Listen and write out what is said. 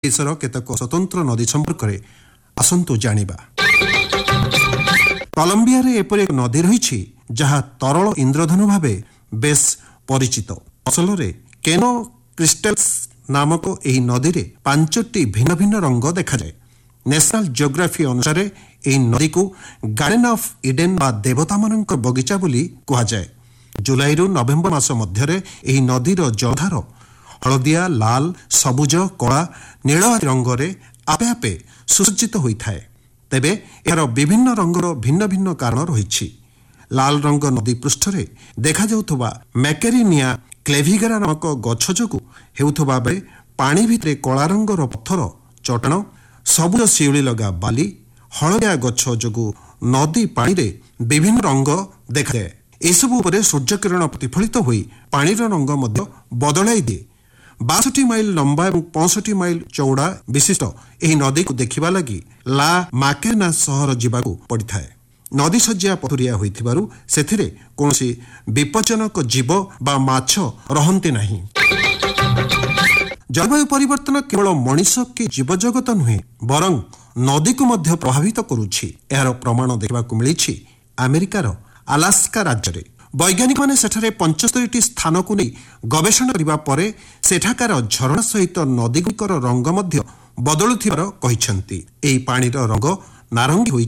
देशर केतक स्वतंत्र नदी संपर्क में आसंतु जानिबा। कोलंबिया रे एपरि एक नदी रही जहाँ तरल इंद्रधनु भावे बेस परिचित। असल में केनो क्रिस्टल्स नामक यही नदी में 5टी भिन्न भिन्न रंग देखा जाए। नेशनल जियोग्राफी अनुसार यही नदी को गार्डन ऑफ इडेन बा देवता मानक बगीचा बोली कहा जाए। जुलाई रु नवेम्बर मास मध्य यही नदीर जलधार हलदिया लाल सबुज कला नील रंग में आपे आपे सुसज्जित होता है। तेबे यार विभिन्न रंगर भिन्न भिन्न कारण रही। लाल रंग नदी पृष्ठ रे देखा जाउथबा मैकेरिनिया क्लेविगेरा नामक गछ जोगु हेउथबा बेले पानी भितरे कला रंगर पत्थर चटाण सबुज शिउली लगा बाली हलदिया गछ जोगु नदी पानी रे विभिन्न रंग देखा जाए। एसबू उपरे सूर्यकिरण प्रतिफलित होई पानीर रंग मध्य बदलाई दिए। 62 माइल लंबा और 65 माइल चौड़ा विशिष्ट यही नदी को देखिबा लगी ला माकेना सहर जिबाकू पड़िथाए। नदी सज्जा पथुरिया होइथिबारु सेथिरे कोनोसी विपज्जनक जीव बा माछ रहंते नाही। जलवायु परिवर्तन केवल मनीष के जीवजगत नुहे बरं नदी को मध्य प्रभावित करुछि। एहार प्रमाण देखबाकू मिलिछि अमेरिकार अलास्का राज्य रे। वैज्ञानिक माने सेठारे 75टी स्थान को नहीं गवेषणा करिबा परे सेठाकार झरणा सहित नदीगुड़िकर रंग मध्य बदलुथिबार कहिसंती। एही पानीर रंग नारंगी होई